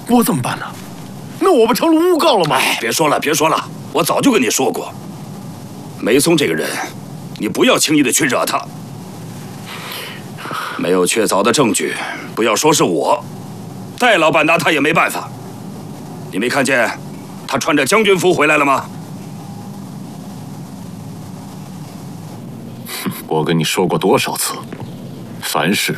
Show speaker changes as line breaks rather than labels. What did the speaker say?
我怎么办呢？那我不成了诬告了吗？
哎，别说了，别说了，我早就跟你说过，梅松这个人，你不要轻易的去惹他。没有确凿的证据，不要说是我，戴老板拿他也没办法。你没看见他穿着将军服回来了吗？
我跟你说过多少次，凡事